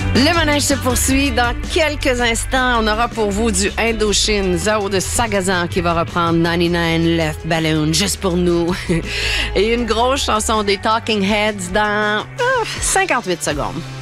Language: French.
Le manège se poursuit. Dans quelques instants, on aura pour vous du Indochine, Zao de Sagazan qui va reprendre 99 Left Balloon juste pour nous. Et une grosse chanson des Talking Heads dans 58 secondes.